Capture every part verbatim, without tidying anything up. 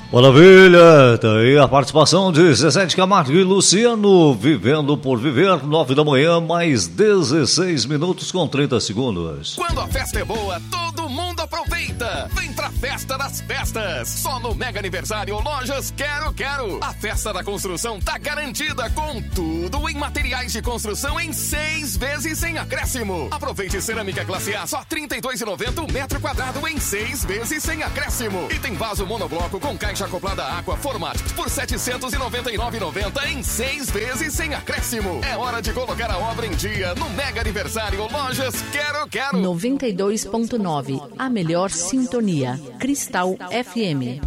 Maravilha, tá aí a participação de Zezé de Camargo e Luciano, Vivendo por Viver, nove da manhã, mais dezesseis minutos com trinta segundos. Quando a festa é boa, todo mundo aproveita. Vem pra Festa das Festas, só no Mega Aniversário Lojas Quero Quero. A festa da construção tá garantida com tudo em materiais de construção em seis vezes sem acréscimo. Aproveite cerâmica classe A, só trinta e dois reais e noventa centavos o metro quadrado em seis vezes sem acréscimo. E tem vaso monobloco com caixa acoplada Aqua Format por setecentos e noventa e nove reais e noventa centavos em seis vezes sem acréscimo. É hora de colocar a obra em dia no Mega Aniversário Lojas Quero Quero. noventa e dois ponto nove, a melhor sintonia. Cristal F M.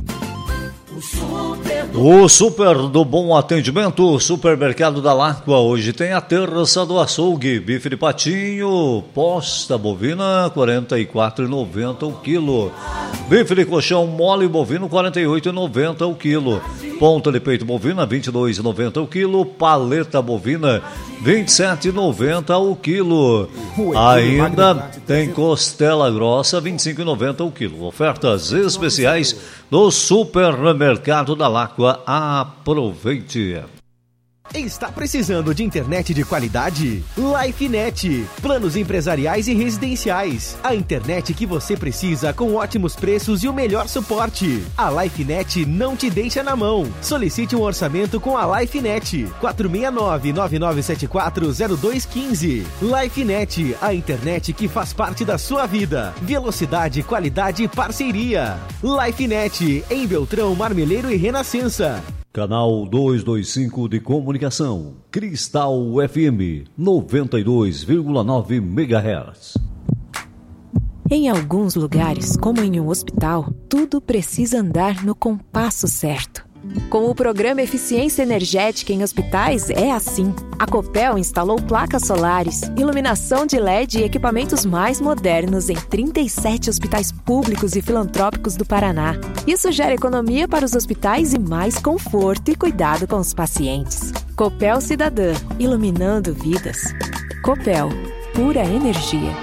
O super do bom atendimento, Supermercado da Láqua. Hoje tem a terça do açougue, bife de patinho, posta bovina, quarenta e quatro reais e noventa centavos o quilo. Bife de colchão mole bovino, quarenta e oito reais e noventa centavos o quilo. Ponta de peito bovina, vinte e dois reais e noventa centavos o quilo. Paleta bovina, vinte e sete reais e noventa centavos o quilo. Ainda tem costela grossa, vinte e cinco reais e noventa centavos o quilo. Ofertas especiais do Supermercado da Láqua. Aproveite! Está precisando de internet de qualidade? LifeNet. Planos empresariais e residenciais. A internet que você precisa com ótimos preços e o melhor suporte. A LifeNet não te deixa na mão. Solicite um orçamento com a LifeNet. quatro seis nove, nove nove sete quatro, zero dois um cinco. LifeNet, a internet que faz parte da sua vida. Velocidade, qualidade e parceria. LifeNet, em Beltrão, Marmeleiro e Renascença. Canal duzentos e vinte e cinco de comunicação, Cristal F M, noventa e dois vírgula nove megahertz. Em alguns lugares, como em um hospital, tudo precisa andar no compasso certo. Com o programa Eficiência Energética em Hospitais é assim. A Copel instalou placas solares, iluminação de L E D e equipamentos mais modernos em trinta e sete hospitais públicos e filantrópicos do Paraná. Isso gera economia para os hospitais e mais conforto e cuidado com os pacientes. Copel Cidadã, iluminando vidas. Copel, pura energia.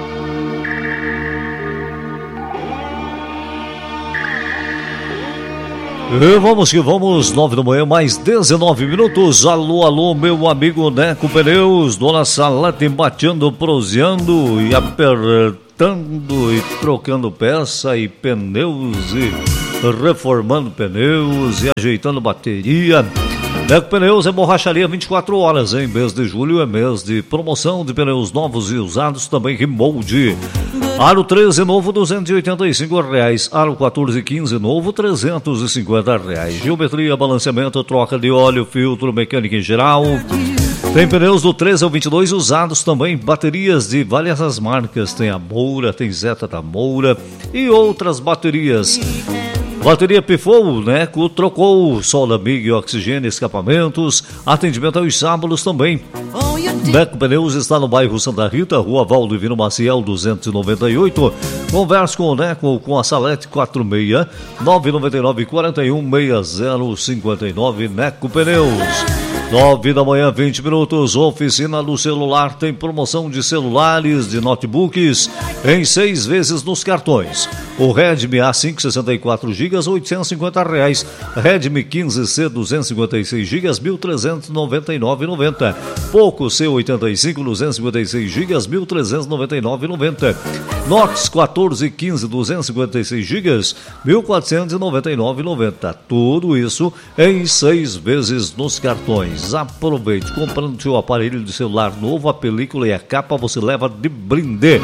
E vamos que vamos, nove da manhã, mais dezenove minutos. Alô, alô, meu amigo Neco Pneus, Dona Salete batendo, proseando e apertando e trocando peça e pneus e reformando pneus e ajeitando bateria. Neco Pneus é borracharia vinte e quatro horas, em mês de julho é mês de promoção de pneus novos e usados, também remold. Aro treze novo, duzentos e oitenta e cinco reais. Aro quatorze e quinze novo, trezentos e cinquenta reais. Geometria, balanceamento, troca de óleo, filtro, mecânica em geral. Tem pneus do treze ao vinte e dois usados também, baterias de várias marcas. Tem a Moura, tem Zeta da Moura e outras baterias. Bateria pifou, né? Trocou, solda Big, oxigênio, escapamentos, atendimento aos sábados também. Neco Pneus está no bairro Santa Rita, Rua Valdivino Maciel duzentos e noventa e oito. Converse com o Neco com a Salete quatro seis nove nove nove quatro um seis zero cinco nove. Neco Pneus. nove da manhã, vinte minutos. Oficina do Celular tem promoção de celulares, de notebooks em seis vezes nos cartões. O Redmi A cinco sessenta e quatro gigas, oitocentos e cinquenta reais. Redmi quinze C duzentos e cinquenta e seis gigas, mil trezentos e noventa e nove reais e noventa centavos. Poco C oitenta e cinco duzentos e cinquenta e seis gigas, mil trezentos e noventa e nove reais e noventa centavos. Nox quatorze e quinze duzentos e cinquenta e seis gigas, mil quatrocentos e noventa e nove reais e noventa centavos. Tudo isso em seis vezes nos cartões. Aproveite, comprando seu aparelho de celular novo, a película e a capa você leva de brinde.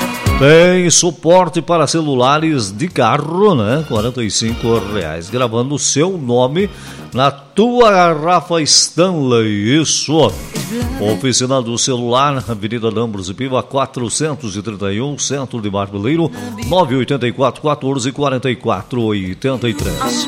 Tem suporte para celulares de carro, né? quarenta e cinco reais, gravando o seu nome na tua garrafa Stanley. Isso. Oficina do Celular, Avenida Lambros e Piva, quatrocentos e trinta e um, Centro de Marmeleiro, nove oito quatro, quatorze, quarenta e quatro, oitenta e três.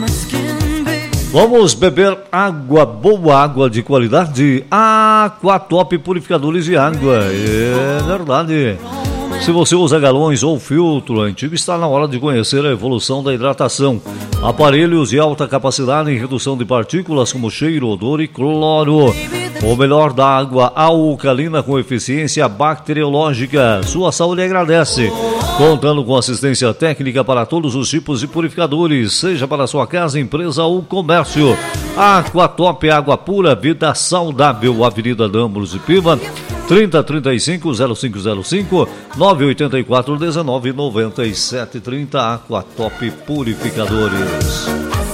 Vamos beber água, boa água de qualidade. Aquatop Purificadores de Água. É verdade. Se você usa galões ou filtro antigo, está na hora de conhecer a evolução da hidratação. Aparelhos de alta capacidade em redução de partículas como cheiro, odor e cloro. O melhor da água alcalina com eficiência bacteriológica. Sua saúde agradece. Contando com assistência técnica para todos os tipos de purificadores, seja para sua casa, empresa ou comércio. Aquatop, água pura, vida saudável. Avenida Dâmbulos e Piva, trinta, trinta e cinco, zero cinco zero cinco, nove oito quatro, um nove nove sete, trinta. Aquatop Purificadores.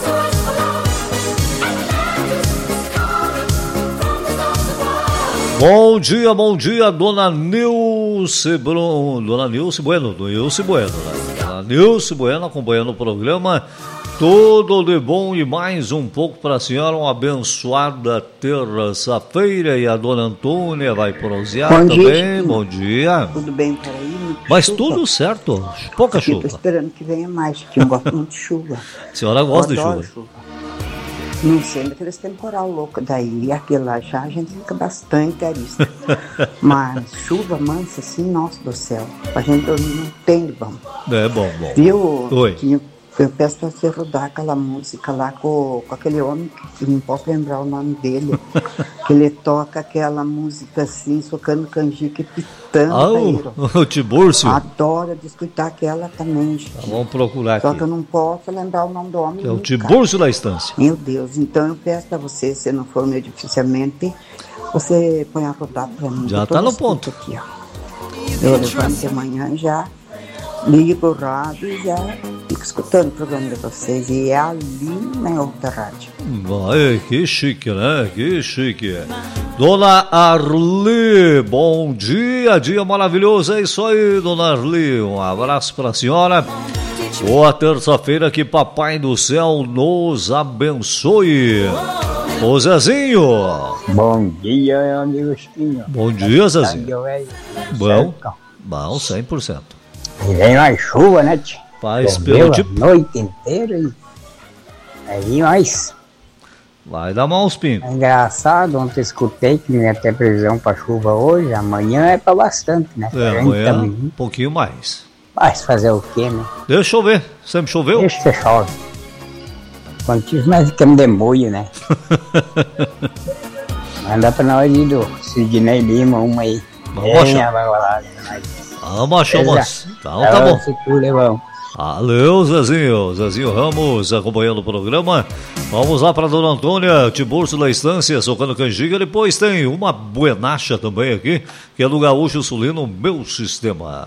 Bom dia, bom dia, dona Nilce Bruno, dona Nilce Bueno, Nilce Bueno, né? Dona Nilce Bueno acompanhando o programa, tudo de bom e mais um pouco para a senhora, uma abençoada terça-feira, e a dona Antônia vai prosear bom também, dia, bom dia. Tudo bem por aí? Muito Mas chuva. Tudo certo, pouca Aqui chuva. Estou esperando que venha mais, porque eu gosto muito de chuva. A senhora gosta eu de chuva? chuva. Não sendo aqueles temporal louco daí, aquele lá já a gente fica bastante arista. Mas chuva mansa assim, nossa do céu, a gente dormir não tem de bom. É bom, bom. Viu? Oi. Que eu peço pra você rodar aquela música lá com, com aquele homem, que não posso lembrar o nome dele, que ele toca aquela música assim, socando canjica e pitando. Ah, o, o Tibúrcio? Adoro de escutar aquela também. Tá, vamos procurar Só aqui. que eu não posso lembrar o nome do homem. É o nunca. Tibúrcio da Estância. Meu Deus, então eu peço pra você, se não for meio dificilmente, você põe a rodar pra mim. Já tá no ponto. Aqui, ó. Eu levanto de manhã já, ligo o rádio e já fico escutando o programa de vocês. E é ali na outra rádio. Vai, que chique, né? Que chique. Dona Arli, bom dia, dia maravilhoso. É isso aí, dona Arli. Um abraço pra senhora. Boa terça-feira, que Papai do Céu nos abençoe. Ô Zezinho. Bom dia, amigo Espinho. Bom dia, Zezinho. Bom, Certo. bom, cem por cento. E vem mais chuva, né, tio? Faz Choveu pelo a tipo. noite inteira e aí mais. Vai dar mal uns pingos. É engraçado, ontem escutei que não ia ter previsão pra chuva hoje, amanhã é pra bastante, né? É, Gente, amanhã também. um pouquinho mais. Mas fazer o quê, né? Deixa eu ver. Sempre choveu? Deixa que chove. Quando tive, nós ficamos de molho, né? Manda pra nós ir do Sidney Lima, uma aí. Vamos achar. Venha, vai lá. Vamos achar umas. Então tá bom. Levão. Valeu, Zezinho. Zezinho Ramos acompanhando o programa. Vamos lá para dona Antônia, Tiburcio da Estância, socando canjica. Depois tem uma buenacha também aqui, que é do Gaúcho Sulino, Meu Sistema.